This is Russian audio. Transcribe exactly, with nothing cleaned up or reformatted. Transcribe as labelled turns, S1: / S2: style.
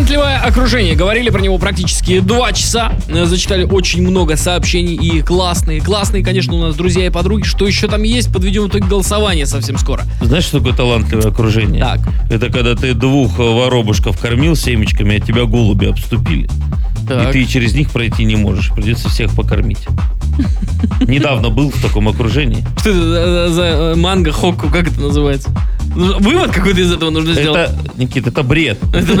S1: Талантливое окружение. Говорили про него практически два часа. Зачитали очень много сообщений. И классные, классные, конечно, у нас друзья и подруги. Что еще там есть, подведем итог голосования совсем скоро.
S2: Знаешь, что такое талантливое окружение?
S1: Так.
S2: Это когда ты двух воробушков кормил семечками, а тебя голуби обступили.
S1: Так.
S2: И ты через них пройти не можешь. Придется всех покормить. Недавно был в таком окружении.
S1: Что это за, за манго, хокку, как это называется? Вывод какой-то из этого нужно сделать.
S2: Это, Никита, это бред.
S1: Это